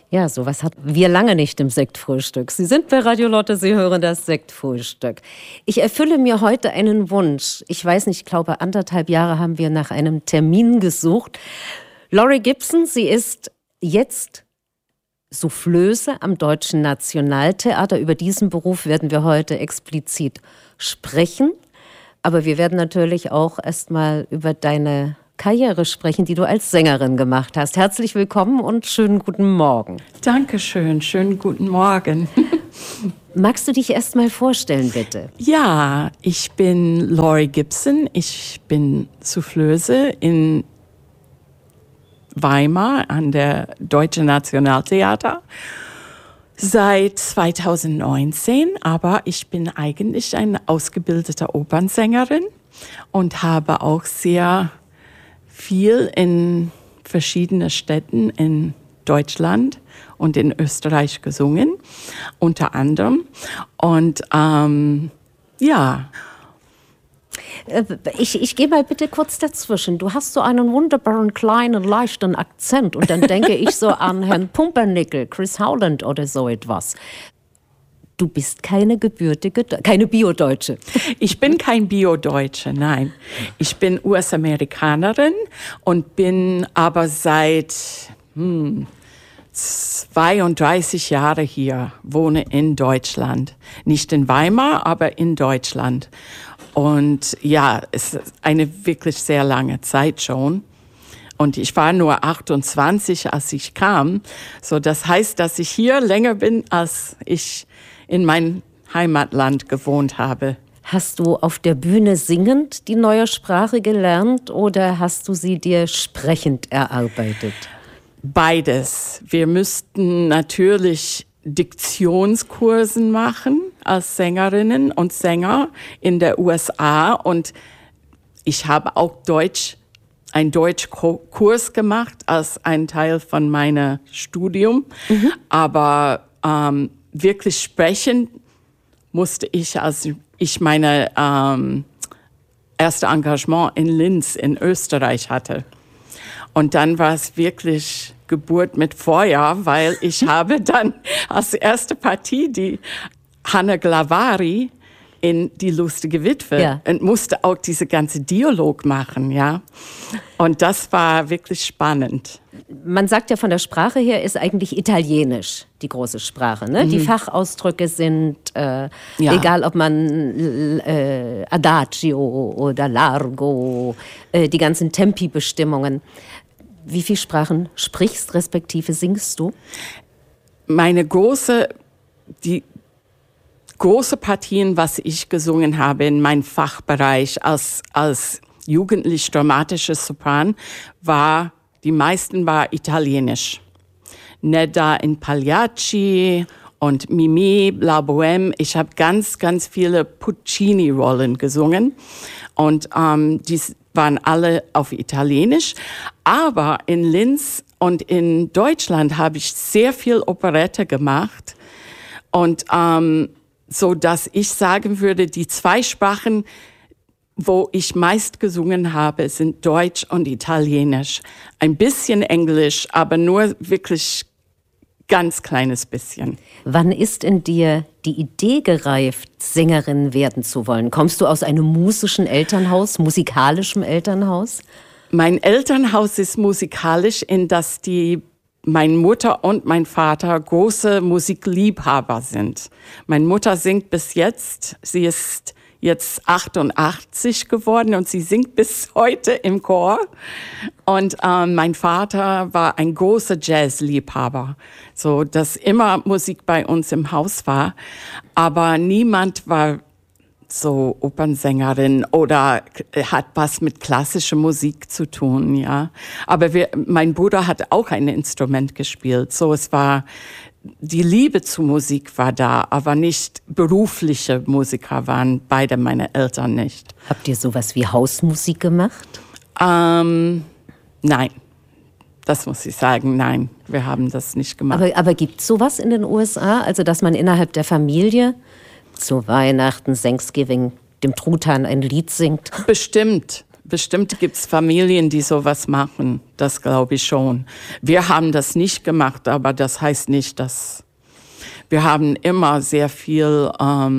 Ja, sowas hatten wir lange nicht im Sektfrühstück. Sie sind bei Radio Lotte, Sie hören das Sektfrühstück. Ich erfülle mir heute einen Wunsch. Ich weiß nicht, ich glaube, 1,5 Jahre haben wir nach einem Termin gesucht. Laurie Gibson, sie ist jetzt Soufflöse am Deutschen Nationaltheater. Über diesen Beruf werden wir heute explizit sprechen. Aber wir werden natürlich auch erstmal über deine Karriere sprechen, die du als Sängerin gemacht hast. Herzlich willkommen und schönen guten Morgen. Dankeschön, schönen guten Morgen. Magst du dich erst mal vorstellen, bitte? Ja, ich bin Laurie Gibson. Ich bin Soufflöse in Weimar an der Deutschen Nationaltheater seit 2019. Aber ich bin eigentlich eine ausgebildete Opernsängerin und habe auch sehr viel in verschiedenen Städten in Deutschland und in Österreich gesungen, unter anderem. Und ja. Ich gehe mal bitte kurz dazwischen. Du hast so einen wunderbaren, kleinen, leichten Akzent. Und dann denke ich so an Herrn Pumpernickel, Chris Howland oder so etwas. Du bist keine gebürtige, keine Bio-Deutsche. Ich bin kein Bio-Deutsche, nein. Ich bin US-Amerikanerin und bin aber seit 32 Jahren hier, wohne in Deutschland. Nicht in Weimar, aber in Deutschland. Und ja, es ist eine wirklich sehr lange Zeit schon. Und ich war nur 28, als ich kam. So, das heißt, dass ich hier länger bin, als ich in meinem Heimatland gewohnt habe. Hast du auf der Bühne singend die neue Sprache gelernt oder hast du sie dir sprechend erarbeitet? Beides. Wir müssten natürlich Diktionskursen machen als Sängerinnen und Sänger in der USA. Und ich habe auch einen Deutschkurs gemacht als ein Teil von meinem Studium. Aber wirklich sprechen musste ich, als ich meine erste Engagement in Linz in Österreich hatte. Und dann war es wirklich Geburt mit Feuer, weil ich habe dann als erste Partie die Hanna Glavari in Die lustige Witwe und musste auch diese ganze Dialog machen, ja. Und das war wirklich spannend. Man sagt ja, von der Sprache her ist eigentlich Italienisch die große Sprache. Ne? Die Fachausdrücke sind, egal ob man Adagio oder Largo, die ganzen Tempi-Bestimmungen. Wie viele Sprachen sprichst, respektive singst du? Die große Partien, was ich gesungen habe in meinem Fachbereich als jugendlich dramatisches Sopran, die meisten war Italienisch. Nedda in Pagliacci und Mimi, La Bohème. Ich habe ganz, ganz viele Puccini-Rollen gesungen und die waren alle auf Italienisch. Aber in Linz und in Deutschland habe ich sehr viel Operette gemacht und so dass ich sagen würde, die 2 Sprachen, wo ich meist gesungen habe, sind Deutsch und Italienisch. Ein bisschen Englisch, aber nur wirklich ganz kleines bisschen. Wann ist in dir die Idee gereift, Sängerin werden zu wollen? Kommst du aus einem musikalischem Elternhaus? Mein Elternhaus ist musikalisch, in das meine Mutter und mein Vater große Musikliebhaber sind. Meine Mutter singt bis jetzt. Sie ist jetzt 88 geworden und sie singt bis heute im Chor. Und mein Vater war ein großer Jazzliebhaber, so dass immer Musik bei uns im Haus war. Aber niemand war so Opernsängerin oder hat was mit klassischer Musik zu tun, ja. Aber mein Bruder hat auch ein Instrument gespielt, so es war, die Liebe zu Musik war da, aber nicht berufliche Musiker waren beide meine Eltern nicht. Habt ihr sowas wie Hausmusik gemacht? Nein. Das muss ich sagen, nein, wir haben das nicht gemacht. Aber gibt es sowas in den USA, also dass man innerhalb der Familie zu Weihnachten, Thanksgiving, dem Truthahn ein Lied singt? Bestimmt. bestimmt gibt es Familien, die sowas machen. Das glaube ich schon. Wir haben das nicht gemacht, aber das heißt nicht, dass... Wir haben immer sehr viel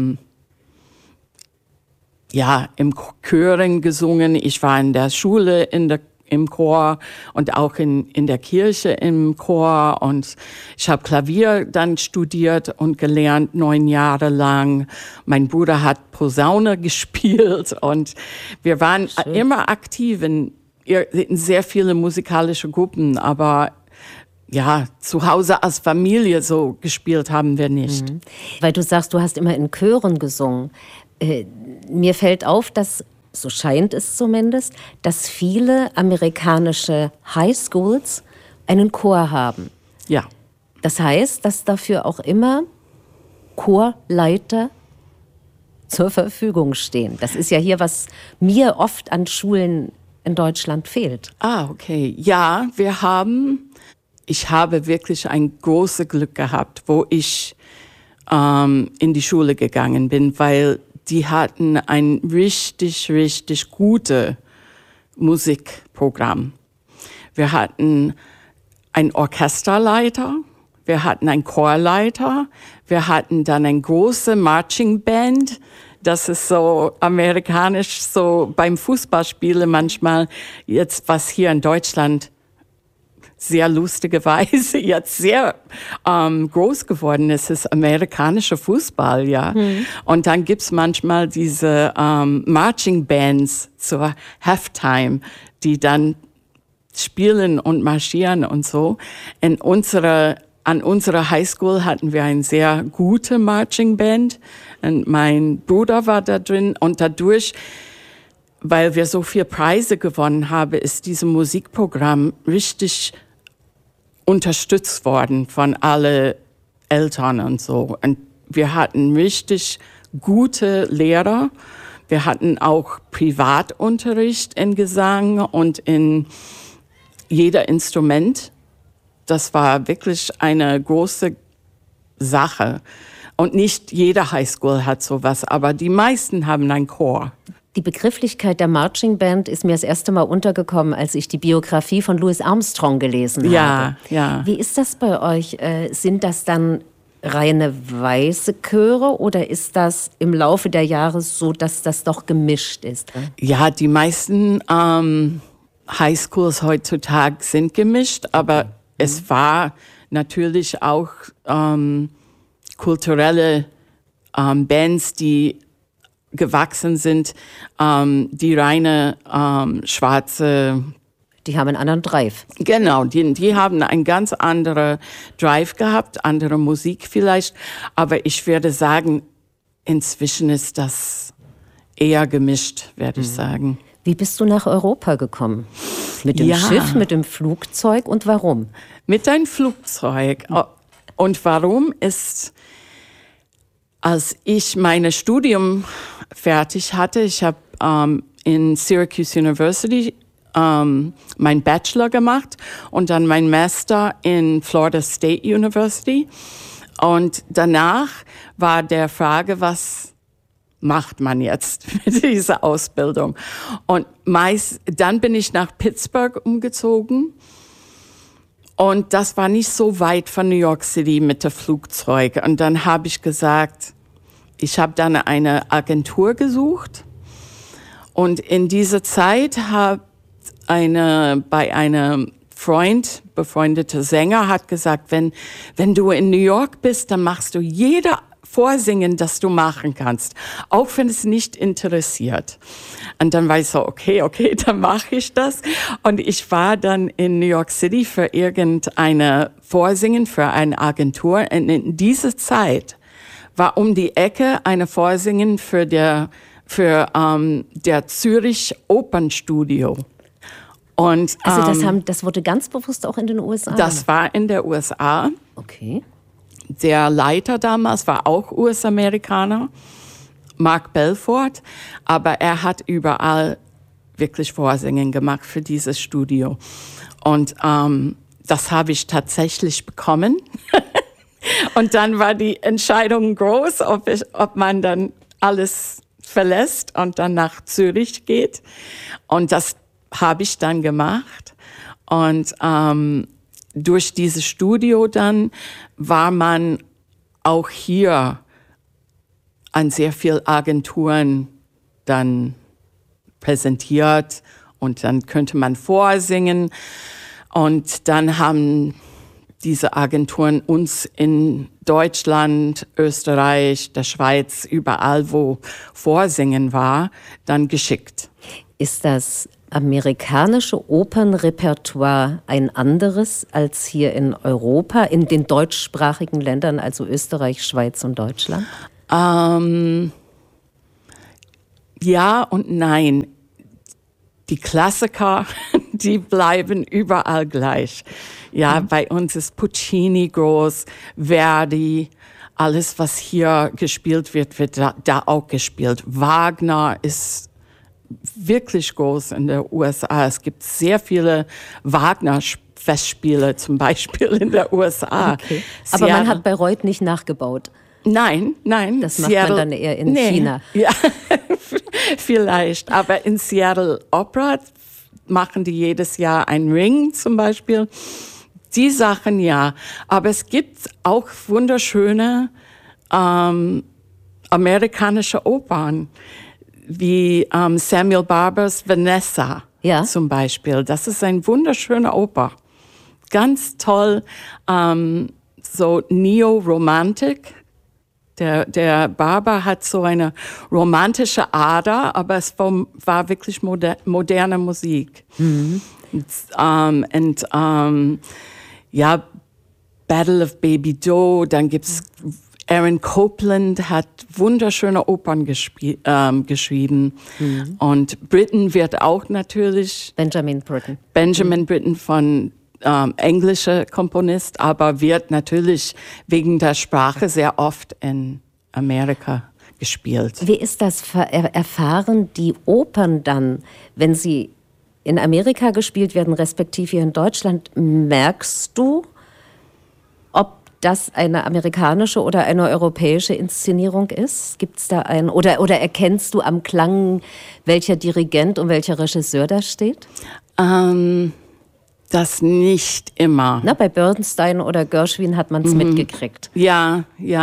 im Chören gesungen. Ich war in der Schule im Chor und auch in der Kirche im Chor. Und ich habe Klavier dann studiert und gelernt, 9 Jahre lang. Mein Bruder hat Posaune gespielt und wir waren immer aktiv in sehr viele musikalische Gruppen, aber ja, zu Hause als Familie so gespielt haben wir nicht. Weil du sagst, du hast immer in Chören gesungen. Mir fällt auf, dass, so scheint es zumindest, dass viele amerikanische Highschools einen Chor haben. Ja. Das heißt, dass dafür auch immer Chorleiter zur Verfügung stehen. Das ist ja hier, was mir oft an Schulen in Deutschland fehlt. Ah, okay. Ja, ich habe wirklich ein großes Glück gehabt, wo ich in die Schule gegangen bin, weil die hatten ein richtig, richtig gutes Musikprogramm. Wir hatten einen Orchesterleiter, wir hatten einen Chorleiter, wir hatten dann eine große Marching Band. Das ist so amerikanisch, so beim Fußballspielen manchmal, jetzt was hier in Deutschland sehr lustigerweise jetzt sehr groß geworden ist amerikanischer Fußball, ja. Und dann gibt's manchmal diese Marching Bands zur Halftime, die dann spielen und marschieren und so. An unserer Highschool hatten wir eine sehr gute Marching Band und mein Bruder war da drin und dadurch, weil wir so viele Preise gewonnen haben, ist dieses Musikprogramm richtig unterstützt worden von allen Eltern und so. Und wir hatten richtig gute Lehrer. Wir hatten auch Privatunterricht in Gesang und in jeder Instrument. Das war wirklich eine große Sache. Und nicht jede Highschool hat sowas, aber die meisten haben einen Chor. Die Begrifflichkeit der Marching Band ist mir das erste Mal untergekommen, als ich die Biografie von Louis Armstrong gelesen habe. Ja. Wie ist das bei euch? Sind das dann reine weiße Chöre oder ist das im Laufe der Jahre so, dass das doch gemischt ist? Ja, die meisten Highschools heutzutage sind gemischt, aber es war natürlich auch kulturelle Bands, die gewachsen sind, die reine schwarze... Die haben einen anderen Drive. Genau, die haben einen ganz anderen Drive gehabt, andere Musik vielleicht, aber ich würde sagen, inzwischen ist das eher gemischt, werde ich sagen. Wie bist du nach Europa gekommen? Mit dem Schiff, mit dem Flugzeug und warum? Mit einem Flugzeug. Und warum ist, als ich mein Studium fertig hatte, ich habe in Syracuse University mein Bachelor gemacht und dann mein Master in Florida State University. Und danach war der Frage, was macht man jetzt mit dieser Ausbildung? Und dann bin ich nach Pittsburgh umgezogen. Und das war nicht so weit von New York City mit dem Flugzeug. Und dann habe ich gesagt, ich habe dann eine Agentur gesucht. Und in dieser Zeit bei einem Freund, befreundeter Sänger, hat gesagt, wenn du in New York bist, dann machst du jeder Vorsingen, das du machen kannst, auch wenn es nicht interessiert. Und dann war ich so, okay, dann mache ich das. Und ich war dann in New York City für irgendeine Vorsingen für eine Agentur. Und in dieser Zeit war um die Ecke eine Vorsingen für der Zürich Opernstudio. Und, also das wurde ganz bewusst auch in den USA? Das war in der USA. Okay. Der Leiter damals war auch US-Amerikaner, Mark Belfort, aber er hat überall wirklich Vorsingen gemacht für dieses Studio. Und das habe ich tatsächlich bekommen. Und dann war die Entscheidung groß, ob man dann alles verlässt und dann nach Zürich geht. Und das habe ich dann gemacht. Und durch dieses Studio dann war man auch hier an sehr vielen Agenturen dann präsentiert und dann könnte man vorsingen. Und dann haben diese Agenturen uns in Deutschland, Österreich, der Schweiz, überall, wo Vorsingen war, dann geschickt. Ist das amerikanische Opernrepertoire ein anderes als hier in Europa, in den deutschsprachigen Ländern, also Österreich, Schweiz und Deutschland? Ja und nein. Die Klassiker, die bleiben überall gleich. Ja, bei uns ist Puccini groß, Verdi, alles, was hier gespielt wird, wird da auch gespielt. Wagner ist wirklich groß in den USA. Es gibt sehr viele Wagner-Festspiele, zum Beispiel in den USA. Okay. Aber man hat Bayreuth nicht nachgebaut. Nein. Das macht man dann eher in China. Ja, vielleicht. Aber in Seattle Opera machen die jedes Jahr einen Ring zum Beispiel. Die Sachen ja. Aber es gibt auch wunderschöne amerikanische Opern, wie Samuel Barbers Vanessa zum Beispiel. Das ist eine wunderschöne Oper. Ganz toll, so Neo-Romantik. Der Barber hat so eine romantische Ader, aber es war wirklich moderne Musik. Mhm. Ja, Battle of Baby Doe, dann gibt's Aaron Copland hat wunderschöne Opern geschrieben. Mhm. Und Britten wird auch natürlich... Benjamin Britten von englischer Komponist, aber wird natürlich wegen der Sprache sehr oft in Amerika gespielt. Wie ist das? Erfahren die Opern dann, wenn sie in Amerika gespielt werden, respektive hier in Deutschland, merkst du, ob das eine amerikanische oder eine europäische Inszenierung ist? Gibt's da einen oder erkennst du am Klang, welcher Dirigent und welcher Regisseur da steht? Das nicht immer. Na, bei Bernstein oder Gershwin hat man es mitgekriegt. Ja.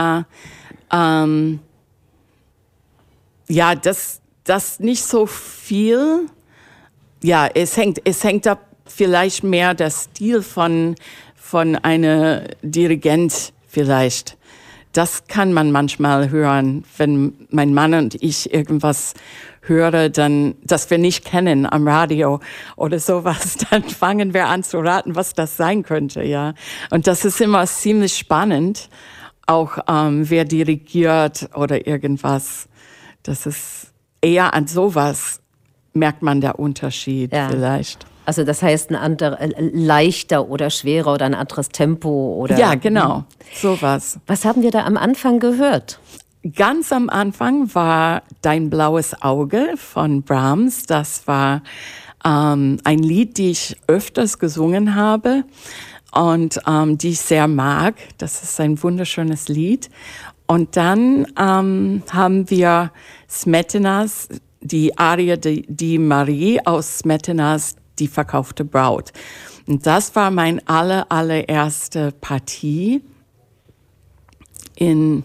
Das nicht so viel. Ja, es hängt ab vielleicht mehr der Stil von einer Dirigent vielleicht. Das kann man manchmal hören, wenn mein Mann und ich irgendwas höre, dann, das wir nicht kennen am Radio oder sowas, dann fangen wir an zu raten, was das sein könnte, ja. Und das ist immer ziemlich spannend, auch wer dirigiert oder irgendwas. Das ist eher an sowas merkt man der Unterschied vielleicht. Also das heißt ein anderer, leichter oder schwerer oder ein anderes Tempo oder... Ja, genau, sowas. Was haben wir da am Anfang gehört? Ganz am Anfang war Dein blaues Auge von Brahms. Das war ein Lied, die ich öfters gesungen habe und die ich sehr mag. Das ist ein wunderschönes Lied. Und dann haben wir Smetinas, die Arie die Marie aus Smetinas Die verkaufte Braut. Und das war meine allererste Partie in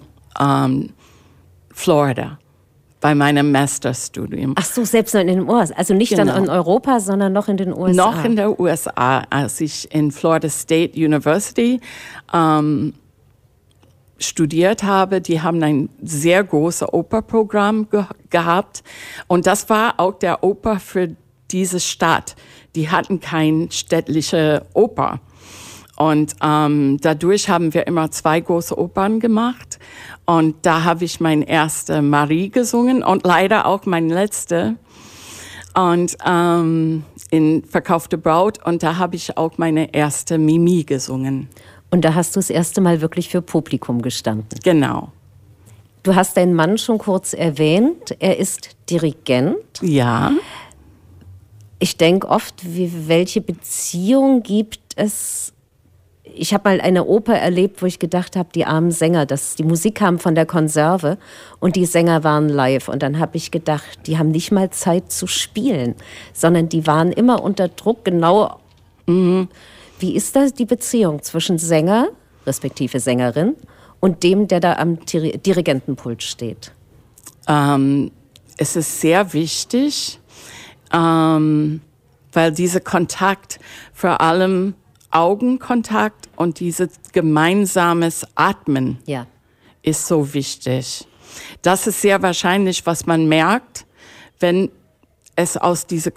Florida bei meinem Masterstudium. Ach so, selbst noch in den USA. Also nicht dann in Europa, sondern noch in den USA. Noch in der USA, als ich in Florida State University studiert habe. Die haben ein sehr großes Operprogramm gehabt. Und das war auch der Oper für diese Stadt. Die hatten keine städtliche Oper. Und dadurch haben wir immer 2 große Opern gemacht. Und da habe ich meine erste Marie gesungen und leider auch meine letzte. Und in Verkaufte Braut. Und da habe ich auch meine erste Mimi gesungen. Und da hast du das erste Mal wirklich für Publikum gestanden. Genau. Du hast deinen Mann schon kurz erwähnt. Er ist Dirigent. Ja. Ich denke oft, welche Beziehung gibt es ich habe mal eine Oper erlebt, wo ich gedacht habe, die armen Sänger, die Musik kam von der Konserve und die Sänger waren live. Und dann habe ich gedacht, die haben nicht mal Zeit zu spielen, sondern die waren immer unter Druck, genau. Wie ist das die Beziehung zwischen Sänger, respektive Sängerin, und dem, der da am Dirigentenpult steht? Es ist sehr wichtig, weil dieser Kontakt, vor allem Augenkontakt und dieses gemeinsames Atmen ist so wichtig. Das ist sehr wahrscheinlich, was man merkt, wenn es aus dieser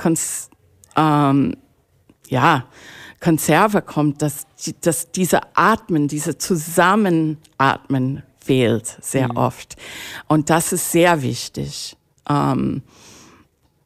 Konserve kommt, dass diese Atmen, diese Zusammenatmen fehlt sehr oft. Und das ist sehr wichtig.